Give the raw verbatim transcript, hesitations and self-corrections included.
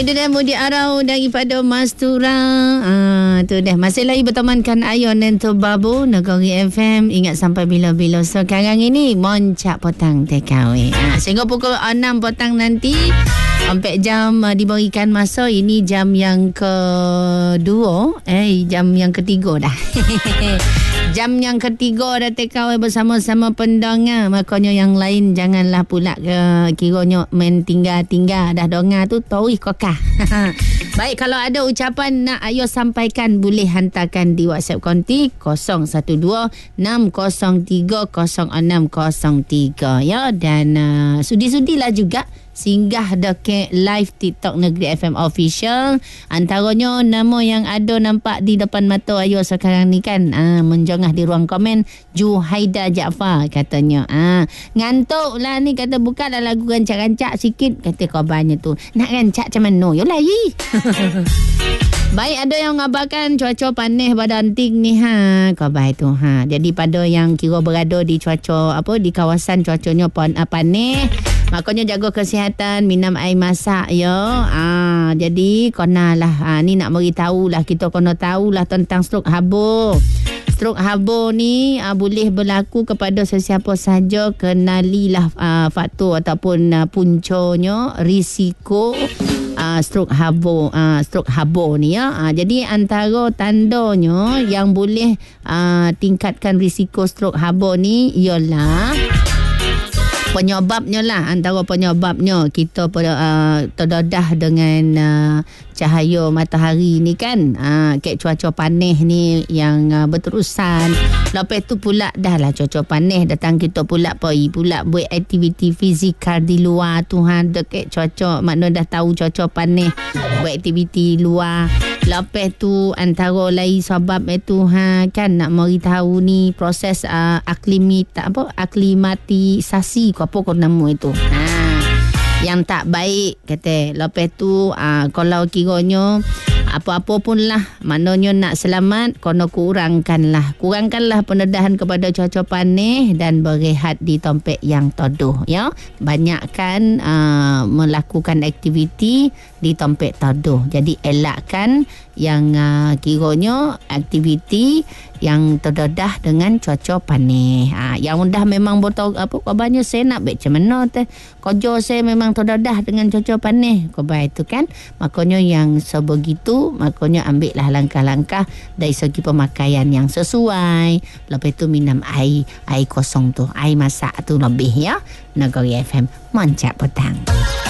Itu dah Mudi Arau daripada Mastura. Ah, tu dah. Masih lagi bertemankan Ayon dan Babu Negeri F M. Ingat sampai bila-bila. Sekarang ini Moncak Petang T K W. Ah, sehingga pukul enam petang nanti sampai jam uh, diberikan masa. Ini jam yang kedua. Eh, jam yang ketiga dah. Jam yang ketiga dah T K W bersama-sama pendengar. Makanya yang lain janganlah pula uh, kiranya main tinggal-tinggal dah dengar tu tahu kokah. Baik, kalau ada ucapan nak Ayo sampaikan boleh hantarkan di WhatsApp konti kosong satu dua enam kosong tiga kosong enam kosong tiga ya. Dan uh, sudi-sudilah juga singgah dekat live TikTok Negeri F M Official. Antaranya nama yang ada nampak di depan mata Ayo sekarang ni kan, ah, menjongah di ruang komen Juhaida Jaafar katanya. Ah, ngantuk lah ni, kata buka lah lagu rancak-rancak sikit, kata kabarnya tu. Nak rancak macam mana? Yolah yi. Baik, ada yang ngabarkan cuaca panas pada anting ni ha. Khabar tu ha. Jadi pada yang kira berada di cuaca apa di kawasan cuacanya pan, uh, panas, makanya jaga kesihatan, minum air masak ya. Ah, jadi konalah ha, ni nak beritahu lah, kita kena tahulah tentang strok habur. Strok habur ni uh, boleh berlaku kepada sesiapa sahaja. Kenalilah uh, faktor ataupun uh, puncanya risiko Uh, strok habur uh, strok habur ni ya. Uh, jadi antara tandanya yang boleh uh, tingkatkan risiko strok habur ni ialah penyebabnya lah. Antara penyebabnya kita uh, terdedah dengan uh, cahaya matahari ni kan. Uh, kayak cuaca panas ni yang uh, berterusan. Lepas tu pula dah lah cuaca panas datang, kita pula pergi pula buat aktiviti fizikal di luar tu ha. Dekat cuaca, makna dah tahu cuaca panas, buat aktiviti luar. Lepas tu antara lain sebab itu ha, kan nak beritahu ni proses uh, aklimi tak apa aklimatisasi ke apa kau nama itu. Ha, yang tak baik kata. Lepas tu uh, kalau kiranya apa-apa pun lah, maknanya nak selamat, kena kurangkanlah. Kurangkanlah pendedahan kepada cuaca panas dan berehat di tempat yang teduh ya. Banyakkan uh, melakukan aktiviti di tempat teduh. Jadi elakkan yang uh, kiranya aktiviti yang terdedah dengan cuaca panas. Ha, yang dah memang betul apa kabarnya saya nak baik macam mana teh. Kerja saya memang terdedah dengan cuaca panas. Khabar itu kan. Makanya yang sebegitu, makanya ambillah langkah-langkah dari segi pemakaian yang sesuai. Lepas tu minum air air kosong tu, air masak tu lebih ya. Negeri F M Moncak Petang.